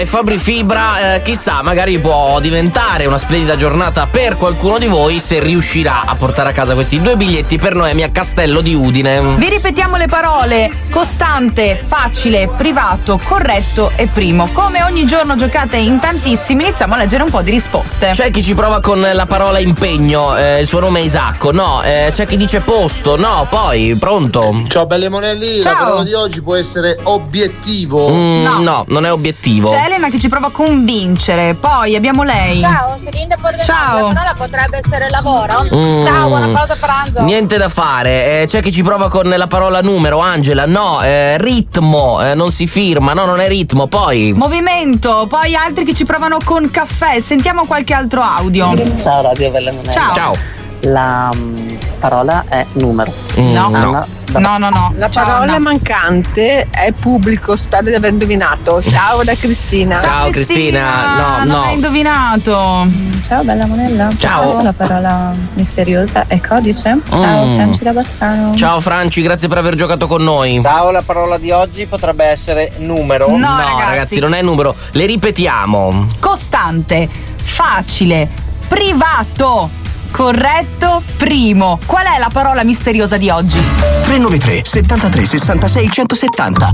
E Fabri Fibra, chissà, magari può diventare una splendida giornata per qualcuno di voi se riuscirà a portare a casa questi 2 biglietti per Noemi a Castello di Udine. Vi ripetiamo le parole: costante, facile, privato, corretto e primo. Come ogni giorno giocate in tantissimi, iniziamo a leggere un po' di risposte. C'è chi ci prova con la parola impegno, il suo nome è Isacco, no, c'è chi dice posto, no, poi, pronto? Ciao belle monelli, Ciao. la parola di oggi può essere obiettivo. No, non è obiettivo. C'è Elena che ci prova a convincere. Poi abbiamo lei. Ciao, Serena Pordenone. Ciao. La parola potrebbe essere lavoro. Ciao, buona pausa pranzo. Niente da fare, c'è chi ci prova con la parola numero, Angela, no, ritmo, non si firma, no, non è ritmo, poi... Movimento. Poi altri che ci provano con caffè. Sentiamo qualche altro audio. Ciao Radio Belle Monelli. Ciao. La parola è numero. No. no. No. La Ciao, parola Anna. mancante è pubblico, spero di aver indovinato. Ciao da Cristina. Ciao Cristina, non hai indovinato. Ciao bella monella. Ciao. La parola misteriosa è codice. Ciao, Franci da Bassano. Ciao Franci, grazie per aver giocato con noi. Ciao, la parola di oggi potrebbe essere numero. No, ragazzi, non è numero, le ripetiamo. Costante, facile, privato, corretto, primo. Qual è la parola misteriosa di oggi? 393 73 66 170